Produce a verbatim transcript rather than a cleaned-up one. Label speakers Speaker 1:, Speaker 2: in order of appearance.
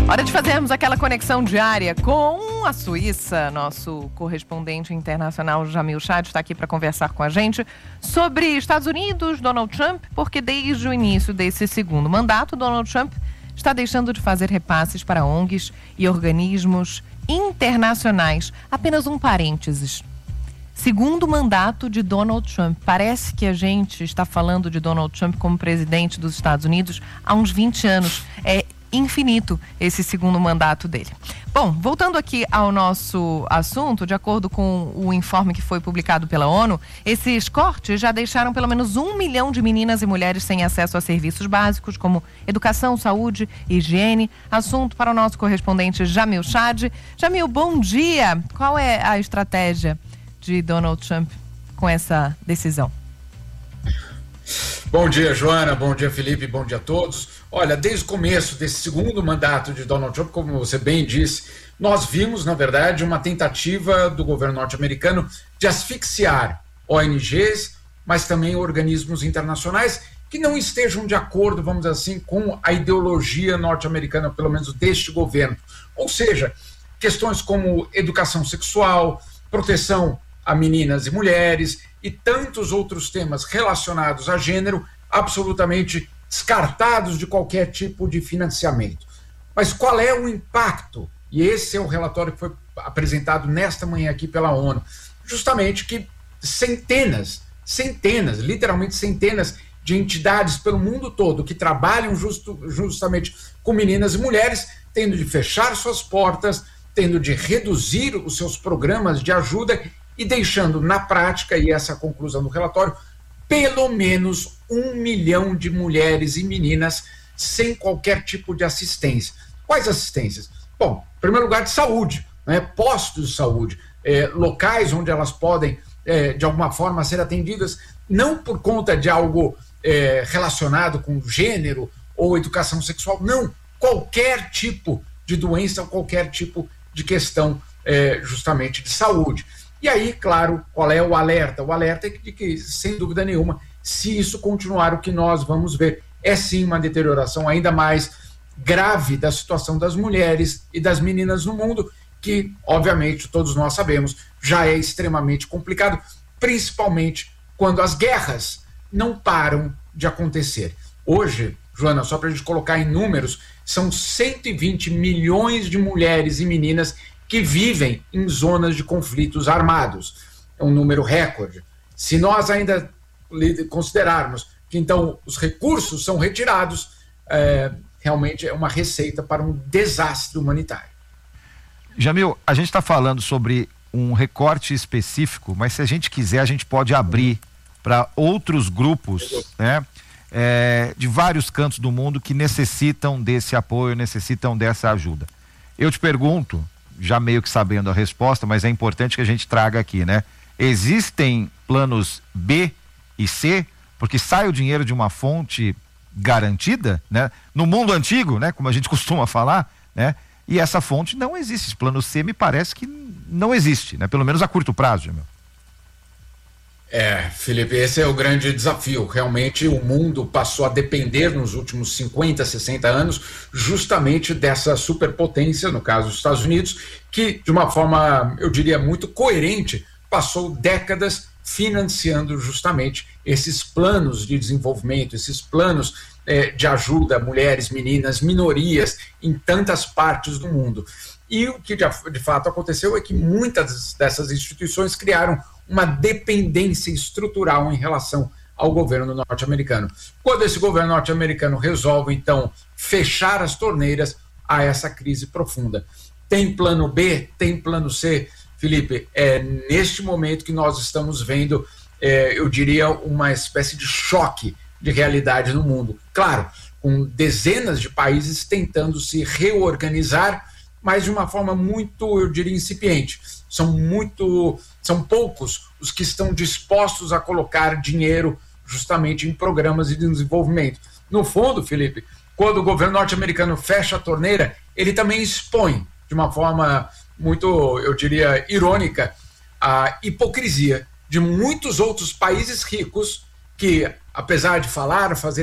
Speaker 1: Hora de fazermos aquela conexão diária com a Suíça. Nosso correspondente internacional, Jamil Chad, está aqui para conversar com a gente sobre Estados Unidos, Donald Trump, porque desde o início desse segundo mandato, Donald Trump está deixando de fazer repasses para O N Gs e organismos internacionais. Apenas um parênteses. Segundo mandato de Donald Trump. Parece que a gente está falando de Donald Trump como presidente dos Estados Unidos há uns vinte anos. É infinito esse segundo mandato dele. Bom, voltando aqui ao nosso assunto, de acordo com o informe que foi publicado pela ONU, esses cortes já deixaram pelo menos um milhão de meninas e mulheres sem acesso a serviços básicos como educação, saúde, higiene. Assunto para o nosso correspondente Jamil Chad. Jamil, bom dia! Qual é a estratégia de Donald Trump com essa decisão?
Speaker 2: Bom dia, Joana, bom dia, Felipe, bom dia a todos. Olha, desde o começo desse segundo mandato de Donald Trump, como você bem disse, nós vimos, na verdade, uma tentativa do governo norte-americano de asfixiar O N Gs, mas também organismos internacionais que não estejam de acordo, vamos dizer assim, com a ideologia norte-americana, pelo menos deste governo. Ou seja, questões como educação sexual, proteção a meninas e mulheres e tantos outros temas relacionados a gênero, absolutamente descartados de qualquer tipo de financiamento. Mas qual é o impacto? E esse é o relatório que foi apresentado nesta manhã aqui pela ONU. Justamente que centenas, centenas, literalmente centenas de entidades pelo mundo todo que trabalham justo, justamente com meninas e mulheres, tendo de fechar suas portas, tendo de reduzir os seus programas de ajuda e deixando na prática, e essa é a conclusão do relatório, pelo menos um milhão de mulheres e meninas sem qualquer tipo de assistência. Quais assistências? Bom, em primeiro lugar, de saúde, né? Postos de saúde, é, locais onde elas podem, é, de alguma forma, ser atendidas, não por conta de algo é, relacionado com gênero ou educação sexual, não, qualquer tipo de doença ou qualquer tipo de questão é, justamente de saúde. E aí, claro, qual é o alerta? O alerta é de que, sem dúvida nenhuma, se isso continuar, o que nós vamos ver é sim uma deterioração ainda mais grave da situação das mulheres e das meninas no mundo, que, obviamente, todos nós sabemos, já é extremamente complicado, principalmente quando as guerras não param de acontecer. Hoje, Joana, só para a gente colocar em números, são cento e vinte milhões de mulheres e meninas que vivem em zonas de conflitos armados. É um número recorde. Se nós ainda considerarmos que, então, os recursos são retirados, é, realmente é uma receita para um desastre humanitário.
Speaker 3: Jamil, a gente está falando sobre um recorte específico, mas se a gente quiser, a gente pode abrir para outros grupos, né, é, de vários cantos do mundo que necessitam desse apoio, necessitam dessa ajuda. Eu te pergunto, já meio que sabendo a resposta, mas é importante que a gente traga aqui, né? Existem planos B e C, porque sai o dinheiro de uma fonte garantida, né? No mundo antigo, né? Como a gente costuma falar, né? E essa fonte não existe. Esse plano C me parece que não existe, né? Pelo menos a curto prazo, meu.
Speaker 2: É, Felipe, esse é o grande desafio. Realmente o mundo passou a depender nos últimos cinquenta, sessenta anos justamente dessa superpotência, no caso dos Estados Unidos, que de uma forma, eu diria, muito coerente, passou décadas financiando justamente esses planos de desenvolvimento, esses planos eh, de ajuda a mulheres, meninas, minorias em tantas partes do mundo. E o que de, de fato aconteceu é que muitas dessas instituições criaram uma dependência estrutural em relação ao governo norte-americano. Quando esse governo norte-americano resolve, então, fechar as torneiras, há essa crise profunda. Tem plano B, tem plano C, Felipe, é neste momento que nós estamos vendo, é, eu diria, uma espécie de choque de realidade no mundo. Claro, com dezenas de países tentando se reorganizar, mas de uma forma muito, eu diria, incipiente. São muito, são poucos os que estão dispostos a colocar dinheiro justamente em programas de desenvolvimento. No fundo, Felipe, quando o governo norte-americano fecha a torneira, ele também expõe, de uma forma muito, eu diria, irônica, a hipocrisia de muitos outros países ricos que, apesar de falar, fazer